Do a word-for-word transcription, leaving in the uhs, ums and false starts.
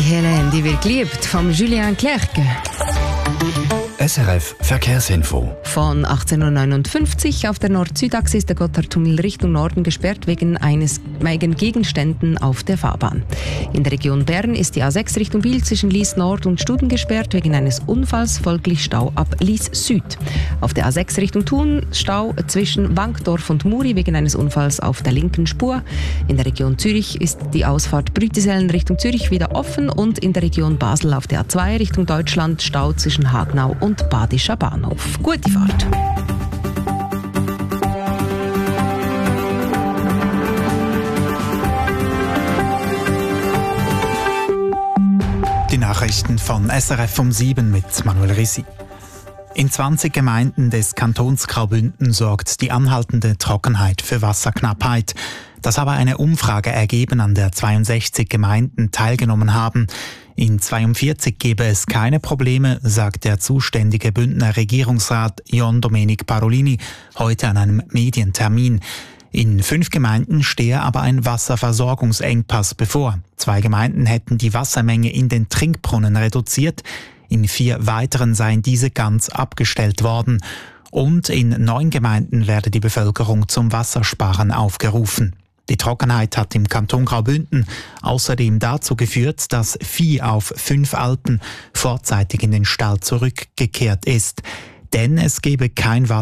Helene, die wird geliebt, vom Julien Clerc. S R F Verkehrsinfo. Von achtzehn Uhr neunundfünfzig auf der Nord-Süd-Achse ist der Gotthardtunnel Richtung Norden gesperrt wegen eines wegen Gegenständen auf der Fahrbahn. In der Region Bern ist die A sechs Richtung Biel zwischen Lies Nord und Studen gesperrt wegen eines Unfalls, folglich Stau ab Lies Süd. Auf der A sechs Richtung Thun Stau zwischen Wankdorf und Muri wegen eines Unfalls auf der linken Spur. In der Region Zürich ist die Ausfahrt Brütisellen Richtung Zürich wieder offen und in der Region Basel auf der A zwei Richtung Deutschland Stau zwischen Hagnau und Badischer Bahnhof. Gute Fahrt! Die Nachrichten von S R F um sieben mit Manuel Rissi. In zwanzig Gemeinden des Kantons Graubünden sorgt die anhaltende Trockenheit für Wasserknappheit. Das habe eine Umfrage ergeben, an der zweiundsechzig Gemeinden teilgenommen haben. In zweiundvierzig gebe es keine Probleme, sagt der zuständige Bündner Regierungsrat Jon Domenic Parolini heute an einem Medientermin. In fünf Gemeinden stehe aber ein Wasserversorgungsengpass bevor. Zwei Gemeinden hätten die Wassermenge in den Trinkbrunnen reduziert. In vier weiteren seien diese ganz abgestellt worden. Und in neun Gemeinden werde die Bevölkerung zum Wassersparen aufgerufen. Die Trockenheit hat im Kanton Graubünden außerdem dazu geführt, dass Vieh auf fünf Alpen vorzeitig in den Stall zurückgekehrt ist. Denn es gebe kein Wasser